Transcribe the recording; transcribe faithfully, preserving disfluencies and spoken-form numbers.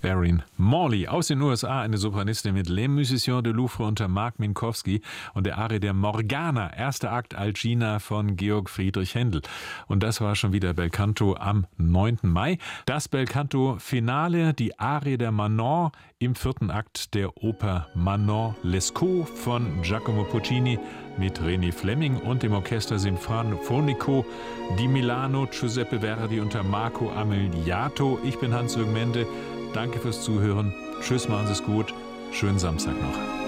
Erin Morley aus den U S A, eine Sopranistin mit Les Musiciens de Louvre unter Mark Minkowski und der Arie der Morgana, erster Akt Alcina von Georg Friedrich Händel. Und das war schon wieder Belcanto am neunten Mai. Das Belcanto-Finale, die Arie der Manon im vierten Akt der Oper Manon Lescaut von Giacomo Puccini mit René Fleming und dem Orchester Sinfonico di Milano, Giuseppe Verdi unter Marco Amiliato. Ich bin Hans-Jürgen Mende. Danke fürs Zuhören. Tschüss, machen Sie es gut. Schönen Samstag noch.